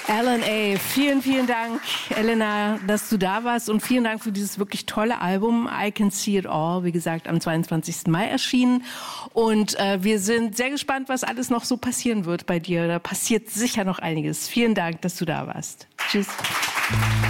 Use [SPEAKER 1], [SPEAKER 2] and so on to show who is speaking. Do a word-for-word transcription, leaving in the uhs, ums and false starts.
[SPEAKER 1] L N A, vielen, vielen Dank, Elena, dass du da warst und vielen Dank für dieses wirklich tolle Album I Can See It All, wie gesagt, am zweiundzwanzigsten Mai erschienen. Und äh, wir sind sehr gespannt, was alles noch so passieren wird bei dir. Da passiert sicher noch einiges. Vielen Dank, dass du da warst. Tschüss.